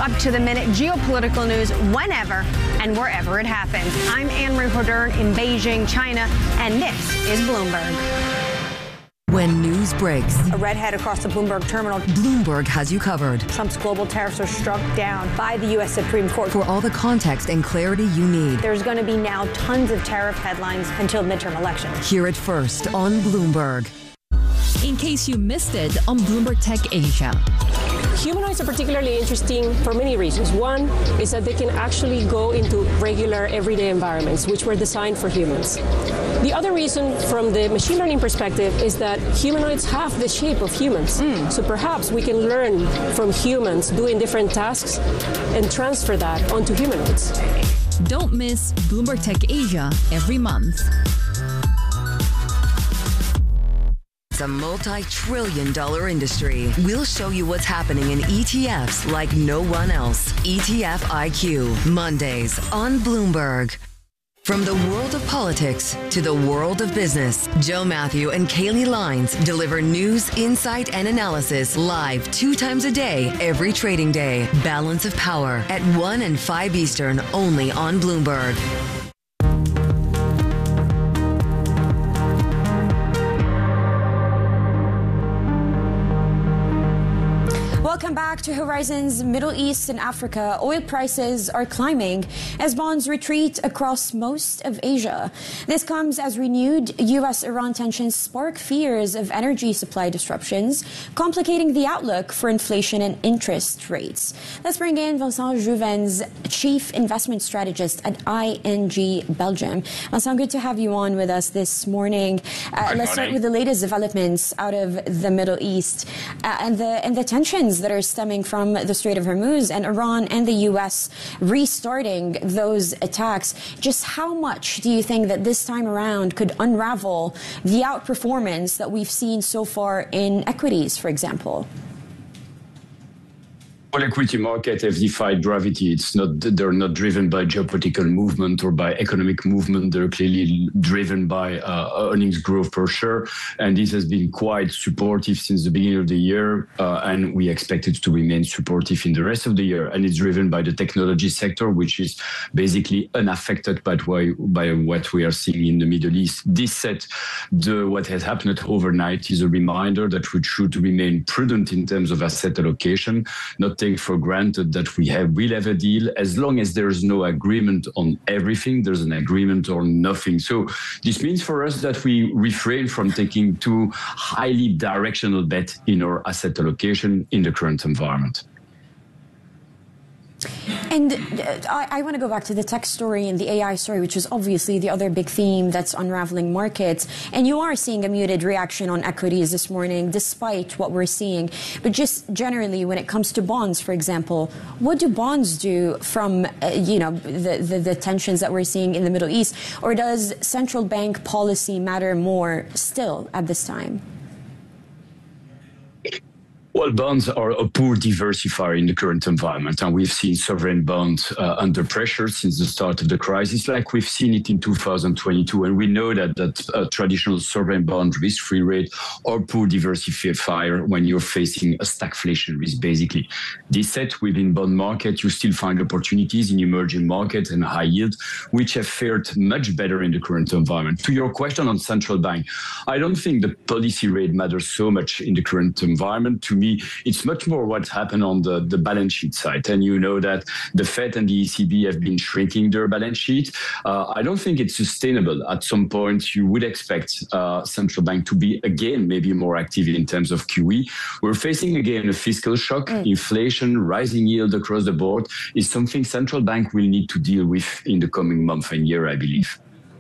up-to-the-minute geopolitical news whenever and wherever it happens. I'm Anne-Marie Hodern in Beijing, China, and this is Bloomberg. When news breaks, A redhead across the Bloomberg terminal. Bloomberg has you covered. Trump's global tariffs are struck down by the U.S. Supreme Court. For all the context and clarity you need, There's going to be now tons of tariff headlines until midterm elections. hear it first on Bloomberg. In case you missed it on Bloomberg Tech Asia. Humanoids are particularly interesting for many reasons. One is that they can actually go into regular, everyday environments, which were designed for humans. The other reason from the machine learning perspective is that humanoids have the shape of humans. So perhaps we can learn from humans doing different tasks and transfer that onto humanoids. Don't miss Bloomberg Tech Asia every month. It's a multi-trillion-dollar industry. We'll show you what's happening in ETFs like no one else. ETF IQ, Mondays on Bloomberg. From the world of politics to the world of business, Joe Matthew and Kaylee Lines deliver news, insight, and analysis live 2 times a day, every trading day. Balance of Power at 1 and 5 Eastern, only on Bloomberg. Welcome back to Horizons Middle East and Africa. Oil prices are climbing as bonds retreat across most of Asia. This comes as renewed U.S.-Iran tensions spark fears of energy supply disruptions, complicating the outlook for inflation and interest rates. Let's bring in Vincent Jouvens, Chief Investment Strategist at ING Belgium. Vincent, good to have you on with us this morning. Let's start with the latest developments out of the Middle East and the tensions that are stemming from the Strait of Hormuz and Iran and the U.S. restarting those attacks. Just how much do you think that this time around could unravel the outperformance that we've seen so far in equities, for example? Well, equity market have defied gravity. They're not driven by geopolitical movement or by economic movement. They're clearly driven by earnings growth per share. And this has been quite supportive since the beginning of the year. And we expect it to remain supportive in the rest of the year. And it's driven by the technology sector, which is basically unaffected by what we are seeing in the Middle East. This said, what has happened overnight is a reminder that we should remain prudent in terms of asset allocation, not take for granted that will have a deal. As long as there is no agreement on everything, there's an agreement on nothing. So this means for us that we refrain from taking too highly directional bet in our asset allocation in the current environment. And I want to go back to the tech story and the AI story, which is obviously the other big theme that's unraveling markets. And you are seeing a muted reaction on equities this morning, despite what we're seeing. But just generally, when it comes to bonds, for example, what do bonds do from, the tensions that we're seeing in the Middle East? Or does central bank policy matter more still at this time? Well, bonds are a poor diversifier in the current environment, and we've seen sovereign bonds under pressure since the start of the crisis, like we've seen it in 2022. And we know that traditional sovereign bond risk-free rate are poor diversifier when you're facing a stagflation risk, basically. This said, within bond market, you still find opportunities in emerging markets and high yield, which have fared much better in the current environment. To your question on central bank, I don't think the policy rate matters so much in the current environment. To me, it's much more what happened on the balance sheet side. And you know that the Fed and the ECB have been shrinking their balance sheet. I don't think it's sustainable. At some point, you would expect central bank to be, again, maybe more active in terms of QE. We're facing, again, a fiscal shock. Inflation, rising yield across the board is something central bank will need to deal with in the coming month and year, I believe.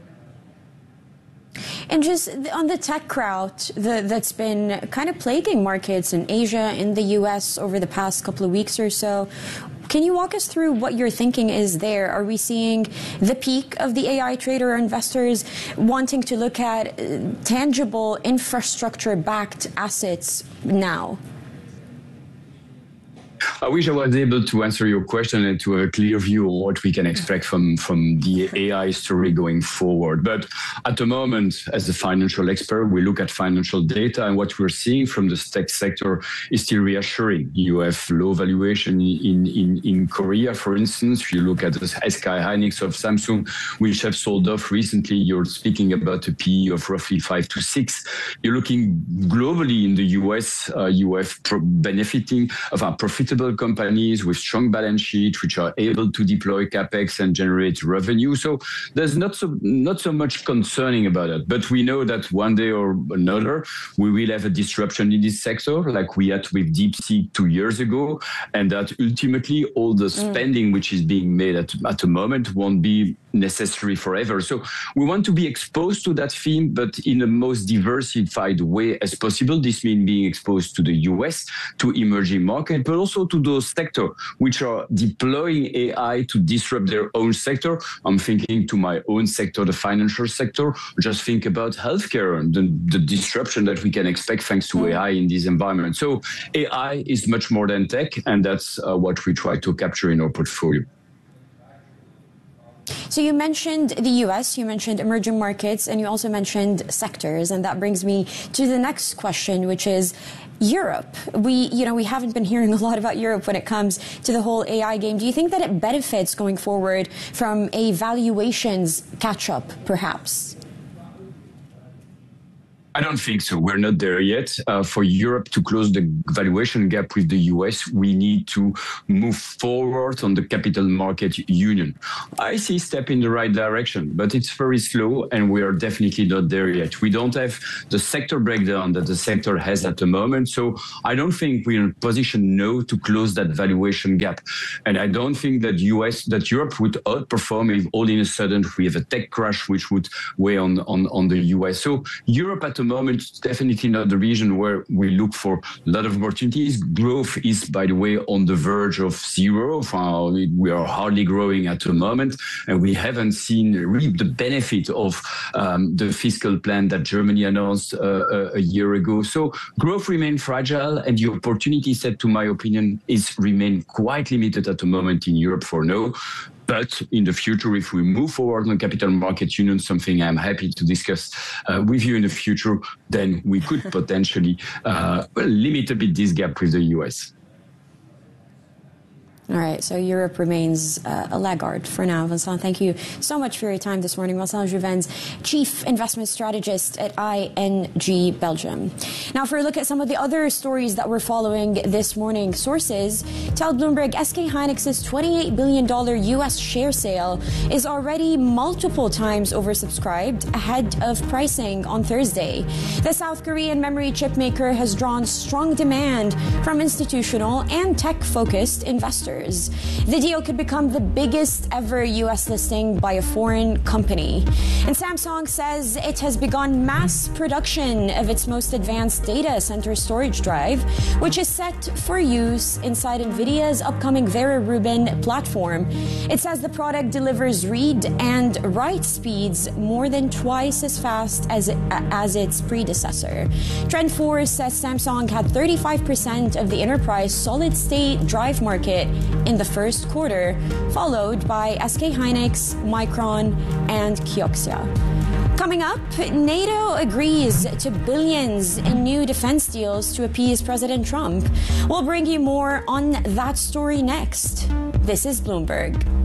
And just on the tech crowd that's been kind of plaguing markets in Asia, in the U.S. over the past couple of weeks or so, can you walk us through what your thinking is there? Are we seeing the peak of the AI trader or investors wanting to look at tangible infrastructure-backed assets now? I wish I was able to answer your question and to have a clear view of what we can expect from the AI story going forward. But at the moment, as a financial expert, we look at financial data, and what we're seeing from the tech sector is still reassuring. You have low valuation in Korea, for instance. You look at the SK Hynix of Samsung, which have sold off recently. You're speaking about a PE of roughly 5 to 6. You're looking globally in the US, you have benefiting of our profitable companies with strong balance sheets, which are able to deploy CapEx and generate revenue. So there's not so much concerning about it. But we know that one day or another, we will have a disruption in this sector, like we had with DeepSeek 2 years ago, and that ultimately all the spending which is being made at the moment won't be necessary forever. So we want to be exposed to that theme, but in the most diversified way as possible. This means being exposed to the US, to emerging markets, but also to those sectors which are deploying AI to disrupt their own sector. I'm thinking to my own sector, the financial sector. Just think about healthcare and the disruption that we can expect thanks to AI in this environment. So AI is much more than tech, and that's what we try to capture in our portfolio. So you mentioned the US, you mentioned emerging markets, and you also mentioned sectors. And that brings me to the next question, which is Europe. We haven't been hearing a lot about Europe when it comes to the whole AI game. Do you think that it benefits going forward from a valuations catch-up, perhaps? I don't think so. We're not there yet. For Europe to close the valuation gap with the US, we need to move forward on the capital market union. I see a step in the right direction, but it's very slow, and we are definitely not there yet. We don't have the sector breakdown that the sector has at the moment. So I don't think we're in a position now to close that valuation gap. And I don't think that Europe would outperform if all in a sudden we have a tech crash which would weigh on the US. So Europe at the moment is definitely not the region where we look for a lot of opportunities. Growth is, by the way, on the verge of zero. We are hardly growing at the moment, and we haven't seen really the benefit of the fiscal plan that Germany announced a year ago. So growth remains fragile, and the opportunity set, to my opinion, is remain quite limited at the moment in Europe for now. But in the future, if we move forward on capital market union, something I'm happy to discuss with you in the future, then we could potentially limit a bit this gap with the US. All right, so Europe remains a laggard for now. Vincent, thank you so much for your time this morning. Vincent Jouvens, Chief Investment Strategist at ING Belgium. Now, for a look at some of the other stories that we're following this morning, sources tell Bloomberg SK Hynix's $28 billion U.S. share sale is already multiple times oversubscribed ahead of pricing on Thursday. The South Korean memory chip maker has drawn strong demand from institutional and tech-focused investors. The deal could become the biggest ever U.S. listing by a foreign company. And Samsung says it has begun mass production of its most advanced data center storage drive, which is set for use inside NVIDIA's upcoming Vera Rubin platform. It says the product delivers read and write speeds more than twice as fast as its predecessor. Trendforce says Samsung had 35% of the enterprise solid-state drive market in the first quarter, followed by SK Hynix, Micron, and Kioxia. Coming up, NATO agrees to billions in new defense deals to appease President Trump. We'll bring you more on that story next. This is Bloomberg.